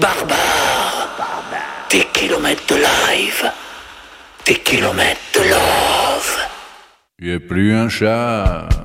barbare. Des kilomètres de live, des kilomètres de love. Il n'y a plus un chat